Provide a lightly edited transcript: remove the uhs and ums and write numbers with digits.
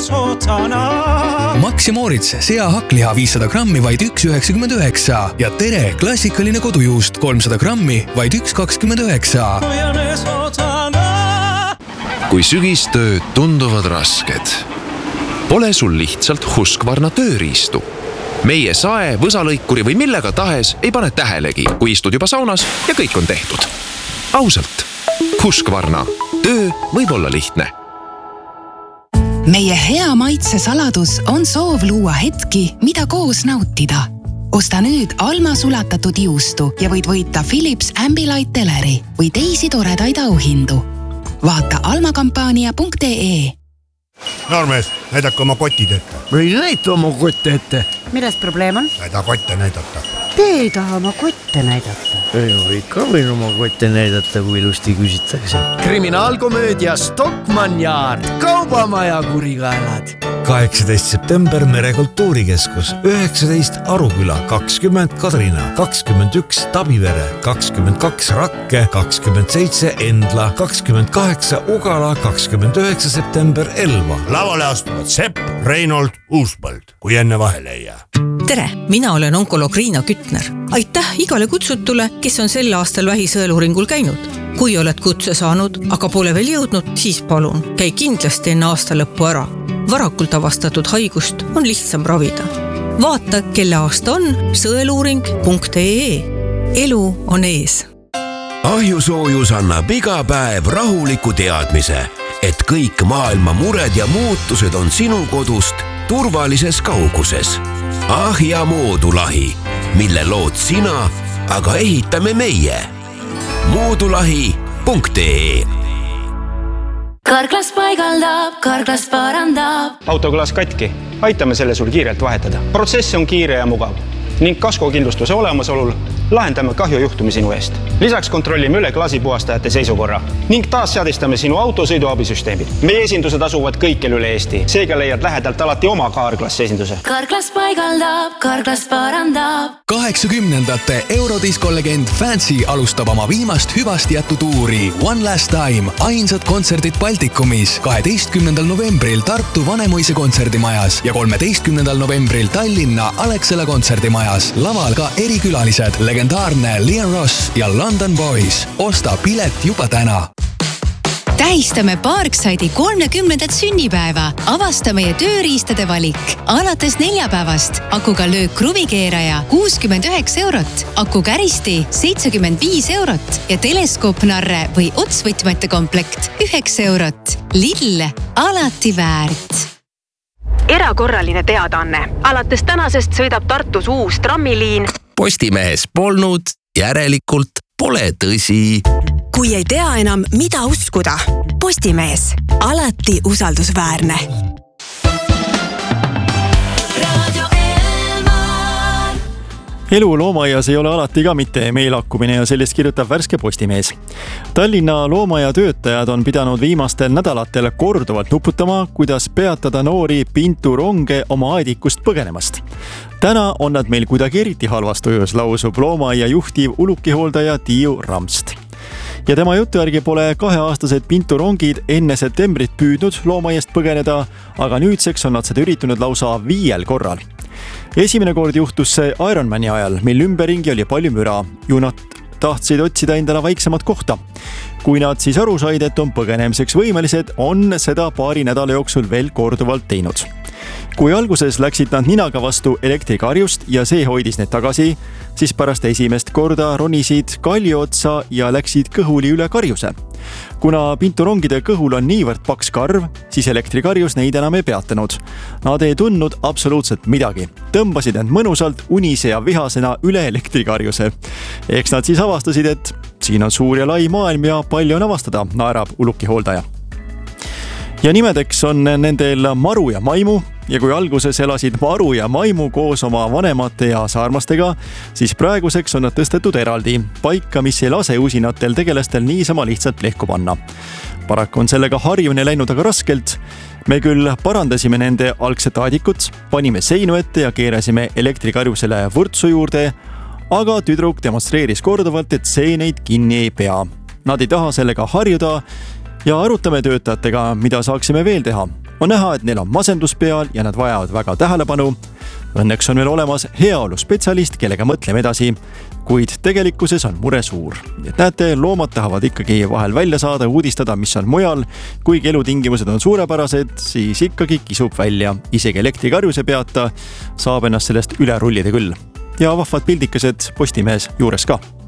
Max ja Moritz seahakliha 500 grammi vaid 1,99 ja Tere klassikaline kodujuust 300 grammi vaid 1,29. Kui sügistööd tunduvad rasked, pole sul lihtsalt Husqvarna tööriistu. Meie sae, võsalõikuri või millega tahes ei pane tähelegi, kui istud juba saunas ja kõik on tehtud. Ausalt, Husqvarna. Töö võib olla lihtne. Meie hea maitse saladus on soov luua hetki, mida koos nautida. Osta nüüd Alma sulatatud juustu ja võid võita Philips Ambilight teleri või teisi toredaid auhindu. Vaata almakampaania.ee. Noormees, näidake oma kotid ette. Või näita oma kotte ette. Milles probleem on? Ei taha kotte näidata. Te ei taha oma kotte näidata. Ei ikka võin oma kotte näidata, kui ilusti küsitakse. Kriminaalkomöödia Stockmann Yard. Kaubamaja kurikaelad. 18. september Merekultuurikeskus, 19 Aruküla, 20 Kadrina, 21 Tabivere, 22 Rakke, 27 Endla, 28 Ugala, 29 september Elva. Lavale astuvad Sepp, Reinold, Uuspõld, kui enne vahele ei jää. Tere, mina olen onkolog Riina Kütner. Aitäh igale kutsutule, kes on sel aastal vähisõeluuringul käinud. Kui oled kutse saanud, aga pole veel jõudnud, siis palun, käi kindlasti enne aasta lõppu ära. Varakult avastatud haigust on lihtsam ravida. Vaata, kelle aasta on sõeluuring.ee. Elu on ees. Ahjusoojus annab iga päev rahuliku teadmise, et kõik maailma mured ja muutused on sinu kodust turvalises kauguses. Ahja Moodulahi, mille lood sina, aga ehitame meie. Moodulahi.ee. Karklas paigaldab, karklas parandab. Autoklaas katki. Aitame selle sul kiirelt vahetada. Protsess on kiire ja mugav. Ning kaskokindlustuse olemasolul lahendame kahjujuhtumi sinu eest. Lisaks kontrollime üle klaasipuhastajate seisukorra ning taas seadistame sinu autosõiduabisüsteemid. Meie esindused asuvad kõikjal üle Eesti. Seega leiad lähedalt alati oma Karklas esinduse. Karklas paigaldab, karklas parandab. 80ndate eurodiskolegend Fancy alustab oma viimast hüvast jätutuuri One Last Time. Ainsad kontserdid Baltikumis 12. novembril Tartu Vanemuise kontserdimajas ja 13. novembril Tallinna Alexela kontserdimajas. Laval ka erikülalised legendaarne Leon Ross ja London Boys. Osta pilet juba täna. Tähistame Parkside'i 30. sünnipäeva. Avasta meie tööriistade valik. Alates neljapäevast akuga löök kruvikeeraja 69 €, akukäristi 75 € ja teleskoopnarre või otsvõtmete komplekt 9 €. Lidl, alati väärt. Erakorraline teadaanne. Alates tänasest sõidab Tartus uus trammiliin. Postimehes polnud, järelikult pole tõsi. Kui ei tea enam, mida uskuda. Postimees. Alati usaldusväärne. Elu loomaaias ei ole alati ka mitte meelakkumine ja sellest kirjutab värske Postimees. Tallinna loomaaia töötajad on pidanud viimastel nädalatel korduvalt nuputama, kuidas peatada noori pinturonge oma aedikust põgenemast. Täna on nad meil kuidagi eriti halvas tujus, lausub loomaaia juhtiv ulukihooldaja Tiiu Ramst. Ja tema jutu järgi pole 2-aastased pinturongid enne septembrit püüdnud loomaiast põgeneda, aga nüüdseks on nad seda üritanud lausa 5 korral. Esimene kord juhtus see Ironmani ajal, mil ümberringi oli palju müra. Ju nad tahtsid otsida endale vaiksemat kohta. Kui nad siis aru said, et on põgenemiseks võimelised, on seda paari nädala jooksul veel korduvalt teinud. Kui alguses läksid nad ninaga vastu elektrikarjust ja see hoidis need tagasi, siis pärast esimest korda ronisid kalju otsa ja läksid kõhuli üle karjuse. Kuna pinturongide kõhul on niivõrd paks karv, siis elektrikarjus neid enam ei peatanud. Nad ei tundnud absoluutselt midagi. Tõmbasid end mõnusalt unise ja vihasena üle elektrikarjuse. Eks nad siis avastasid, et siin on suur ja lai maailm ja palju on avastada, naerab ulukihooldaja. Ja nimedeks on nendel Maru ja Maimu. Ja kui alguses elasid Maru ja Maimu koos oma vanemate ja saarmastega, siis praeguseks on nad tõstetud eraldi, paika, mis ei lase usinatel tegelastel niisama lihtsalt lehku panna. Paraku on sellega harjumine läinud aga raskelt. Me küll parandasime nende algset aadikut, panime seinu ette ja keerasime elektrikarjusele vұрtsu juurde, aga tüdruk demonstreeris korduvalt, et see neid kinni ei pea. Nad ei taha sellega harjuda ja arutame töötajatega, mida saaksime veel teha. On näha, et neil on masendus peal ja nad vajavad väga tähelepanu. Õnneks on meil olemas heaolu spetsialist, kellega mõtleme edasi, kuid tegelikkuses on mure suur. Et näete, loomad tahavad ikkagi vahel välja saada, uudistada, mis on mujal. Kuigi elutingimused on suurepärased, siis ikkagi kisub välja. Isegi elektrikarjuse peata saab ennast sellest üle rullida küll. Ja vahvad pildikesed Postimehes juures ka.